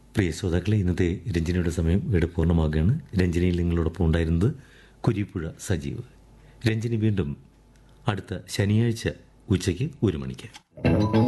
പ്രിയ ശ്രോതാക്കളെ, ഇന്നത്തെ രഞ്ജനിയുടെ സമയം ഇവിടെ പൂർണ്ണമാകുകയാണ്. രഞ്ജനിയിൽ നിങ്ങളോടൊപ്പം ഉണ്ടായിരുന്നത് കുരിപ്പുഴ സജീവ്. രഞ്ജനി വീണ്ടും അടുത്ത ശനിയാഴ്ച ഉച്ചയ്ക്ക് 1 മണിക്ക്.